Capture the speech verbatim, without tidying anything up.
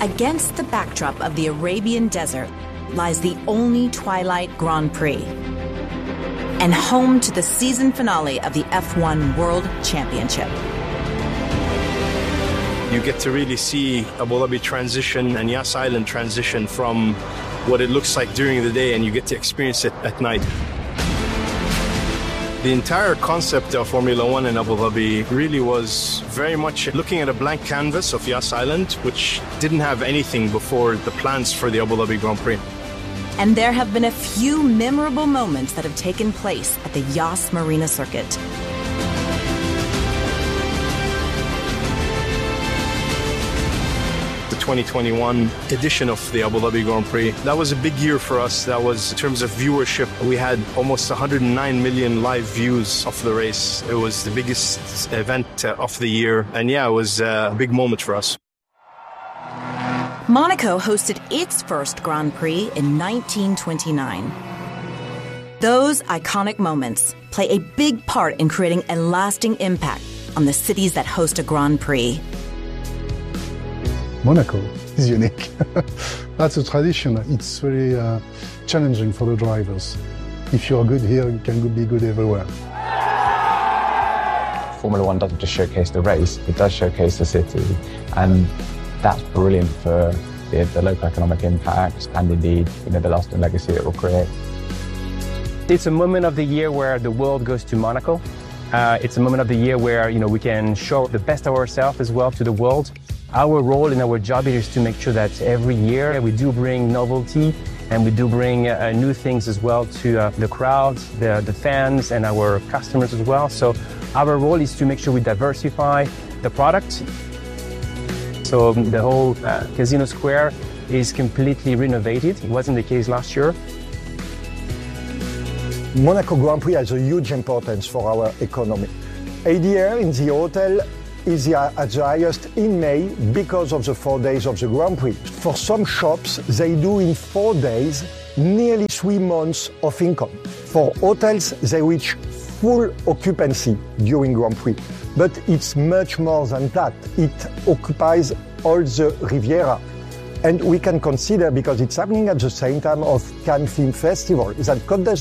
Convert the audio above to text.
Against the backdrop of the Arabian desert lies the only Twilight Grand Prix, and home to the season finale of the F one World Championship. You get to really see Abu Dhabi transition and Yas Island transition from what it looks like during the day, and you get to experience it at night. The entire concept of Formula One in Abu Dhabi really was very much looking at a blank canvas of Yas Island, which didn't have anything before the plans for the Abu Dhabi Grand Prix. And there have been a few memorable moments that have taken place at the Yas Marina circuit. twenty twenty-one edition of the Abu Dhabi Grand Prix. That was a big year for us. That was, in terms of viewership, we had almost one hundred nine million live views of the race. It was the biggest event uh, of the year. And yeah, it was uh, a big moment for us. Monaco hosted its first Grand Prix in nineteen twenty-nine. Those iconic moments play a big part in creating a lasting impact on the cities that host a Grand Prix. Monaco is unique. That's a tradition. It's very uh, challenging for the drivers. If you're good here, you can be good everywhere. Formula One doesn't just showcase the race, it does showcase the city. And that's brilliant for the, the local economic impact and indeed, you know, the lasting legacy it will create. It's a moment of the year where the world goes to Monaco. Uh, it's a moment of the year where, you know, we can show the best of ourselves as well to the world. Our role and our job is to make sure that every year we do bring novelty and we do bring uh, new things as well to uh, the crowds, the, the fans and our customers as well. So our role is to make sure we diversify the product. So the whole uh, Casino Square is completely renovated. It wasn't the case last year. Monaco Grand Prix has a huge importance for our economy. A D R in the hotel is at the highest in May because of the four days of the Grand Prix. For some shops, they do in four days nearly three months of income. For hotels, they reach full occupancy during Grand Prix. But it's much more than that. It occupies all the Riviera. And we can consider, because it's happening at the same time of Cannes Film Festival, that Côte d'Azur